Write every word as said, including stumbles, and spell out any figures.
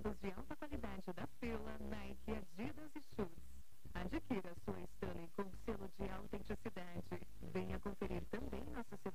sapatos de alta qualidade da Fila, Nike, Adidas e Shoes. Adquira sua Stanley com selo de autenticidade. Venha conferir também nosso